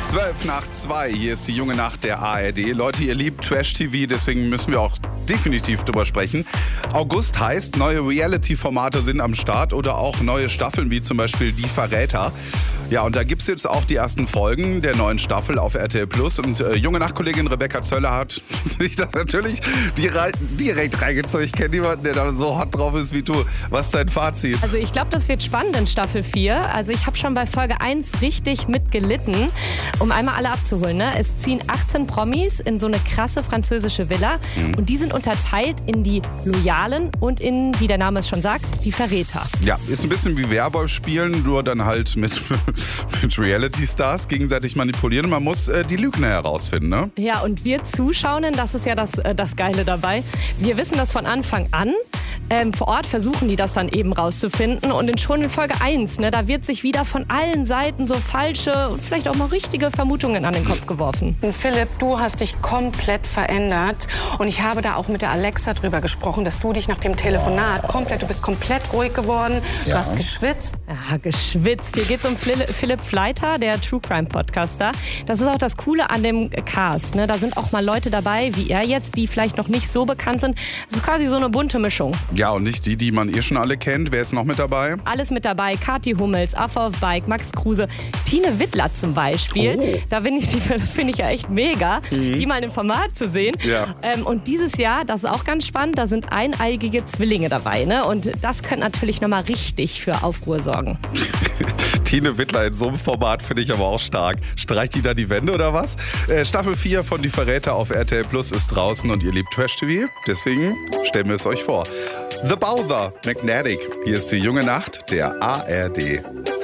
2:12. Hier ist die junge Nacht der ARD. Leute, ihr liebt Trash-TV, deswegen müssen wir auch definitiv drüber sprechen. August heißt, neue Reality-Formate sind am Start oder auch neue Staffeln, wie zum Beispiel Die Verräter. Ja, und da gibt es jetzt auch die ersten Folgen der neuen Staffel auf RTL Plus. Und junge Nachtkollegin Rebecca Zöller hat sich das natürlich direkt reingezogen. Ich kenne niemanden, der da so hot drauf ist wie du. Was ist dein Fazit? Also ich glaube, das wird spannend in Staffel 4. Also ich habe schon bei Folge 1 richtig mitgelitten, um einmal alle abzuholen. Ne? Es ziehen 18 Promis in so eine krasse französische Villa. Und die sind unterteilt in die Loyalen und in, wie der Name es schon sagt, die Verräter. Ja, ist ein bisschen wie Werwolf spielen, nur dann halt mit Reality-Stars gegenseitig manipulieren. Man muss die Lügner herausfinden, ne? Ja, und wir Zuschauenden, das ist ja das Geile dabei. Wir wissen das von Anfang an. Vor Ort versuchen die das dann eben rauszufinden. Und schon in Folge 1, ne, da wird sich wieder von allen Seiten so falsche und vielleicht auch mal richtige Vermutungen an den Kopf geworfen. Philipp, du hast dich komplett verändert. Und ich habe da auch mit der Alexa drüber gesprochen, dass du dich nach dem Telefonat du bist komplett ruhig geworden. Du hast geschwitzt. Ja, geschwitzt. Hier geht es um Philipp Fleiter, der True Crime Podcaster. Das ist auch das Coole an dem Cast. Ne? Da sind auch mal Leute dabei, wie er jetzt, die vielleicht noch nicht so bekannt sind. Das ist quasi so eine bunte Mischung. Ja, und nicht die man schon alle kennt. Wer ist noch mit dabei? Alles mit dabei. Kathi Hummels, Affe auf Bike, Max Kruse, Tine Wittler zum Beispiel. Oh. Das finde ich ja echt mega, die mal im Format zu sehen. Ja. Und dieses Jahr, das ist auch ganz spannend, da sind eineigige Zwillinge dabei. Ne? Und das könnte natürlich nochmal richtig für Aufruhr sorgen. Tine Wittler in so einem Format finde ich aber auch stark. Streicht die da die Wände oder was? Staffel 4 von Die Verräter auf RTL Plus ist draußen und ihr liebt Trash-TV. Deswegen stellen wir es euch vor. The Bowser, Magnetic. Hier ist die junge Nacht der ARD.